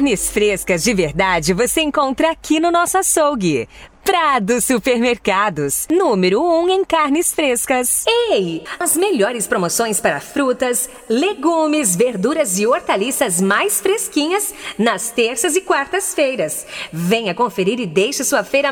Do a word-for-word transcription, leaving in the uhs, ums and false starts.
Carnes frescas de verdade você encontra aqui no nosso açougue. Prado Supermercados, número um em carnes frescas. Ei, as melhores promoções para frutas, legumes, verduras e hortaliças mais fresquinhas nas terças e quartas-feiras. Venha conferir e deixe sua feira